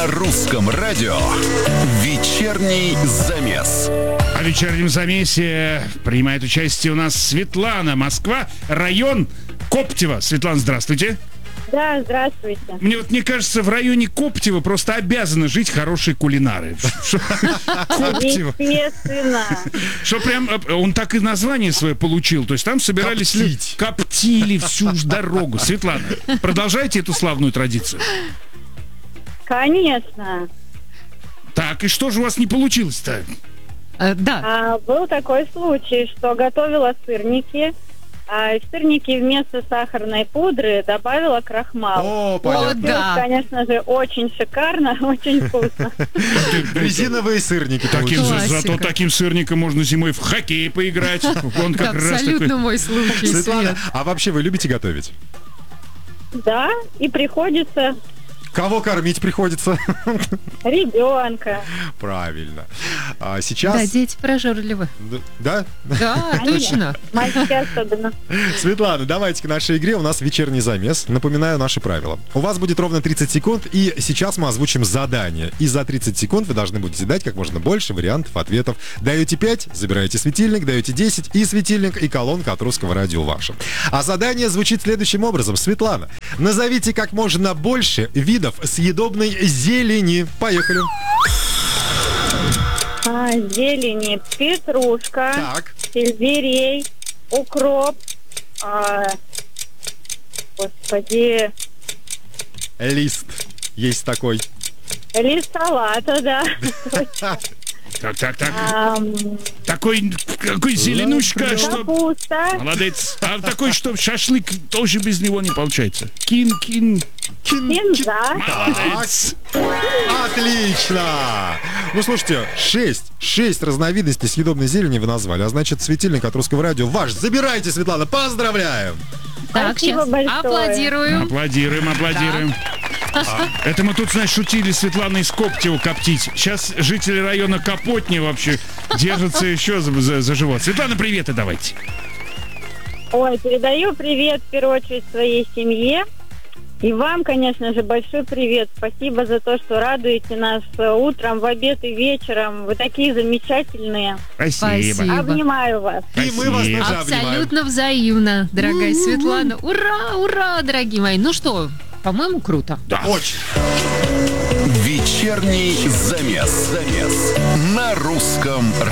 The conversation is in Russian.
На русском радио «Вечерний замес». О вечернем замесе принимает участие у нас Светлана, Москва, район Коптево. Светлана, здравствуйте. Да, здравствуйте. Мне кажется, в районе Коптева просто обязаны жить хорошие кулинары. Коптево. Естественно. Что прям, он так и название свое получил. То есть там собирались люди, коптили всю дорогу. Светлана, продолжайте эту славную традицию. Конечно. Так, и что же у вас не получилось-то? Да. Был такой случай, что готовила сырники. В сырники вместо сахарной пудры добавила крахмал. О, понятно. Да. Конечно же, очень шикарно, очень вкусно. Резиновые сырники. Зато таким сырником можно зимой в хоккей поиграть. Он как раз Абсолютно такой... мой случай, Светлана, Свет. а вообще вы любите готовить? Да, и приходится Кого кормить приходится? ребенка. Правильно. Да, Сейчас... дети прожорливы. Да? Да, точно. Мальчики особенно. Светлана, давайте к нашей игре. У нас вечерний замес. Напоминаю наши правила. У вас будет ровно 30 секунд, и сейчас мы озвучим задание. И за 30 секунд вы должны будете дать как можно больше вариантов ответов. Даете 5, забираете светильник, даете 10, и светильник, и колонка от русского радио ваша. А задание звучит следующим образом. Светлана, назовите как можно больше видов съедобной зелени. Поехали. Зелени, петрушка, Так. сельдерей, укроп, господи, Лист. Есть такой. лист салата, да. Так. Такой зеленушка, что... Капуста. Молодец. А такой, что шашлык тоже без него не получается. Кинза. Молодец. Отлично! Ну, слушайте, 6 разновидностей съедобной зелени вы назвали, а значит, светильник от русского радио ваш. Забирайте, Светлана, поздравляем! Так, Спасибо сейчас большое. аплодирую. Аплодируем. Это мы тут, знаешь, шутили Светланой из Коптева коптить. Сейчас жители района Капотни вообще держатся еще за живот. Светлана, привет и давайте. Ой, передаю привет, в первую очередь, своей семье. И вам, конечно же, большой привет. Спасибо за то, что радуете нас утром, в обед и вечером. Вы такие замечательные. Спасибо. Обнимаю вас. И мы вас тоже обнимаем. Абсолютно взаимно, дорогая Светлана. Ура, ура, дорогие мои. Ну что, по-моему, круто. Да. Очень. Вечерний замес. На русском радио.